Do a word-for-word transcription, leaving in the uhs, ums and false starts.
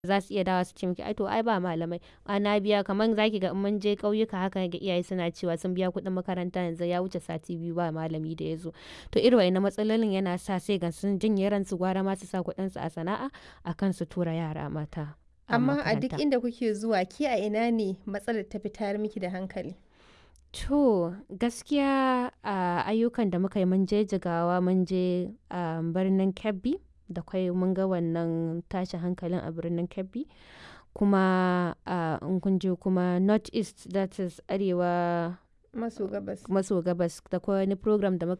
za su iya dawowa su ce miki ai to ai ba malamai, a na biya kamar zaki ga in mun je ƙauyuka haka ga iyaye suna cewa sun biya kuɗin makaranta yanzu ya wuce sati biyu ba malami da ya zo. To irin waɗannan matsalolin yana sa sai ga sun janye ransu gwara ma su sa kuɗinsu a sana'a akan su tura yara mata a Amma a duk makaranta. inda kuke zuwa ke a ina ne matsalar ta fi tayar miki da hankali? To gaskiya a ayyukan da muka yi mun je Jigawa, mun je a birnin Kebbi da kwai mun ga wannan tashin hankalin a birnin Kebbi. Kuma a in kun je kuma North East that is Arewa Maso gabas. maso gabas da kwai wani program da muka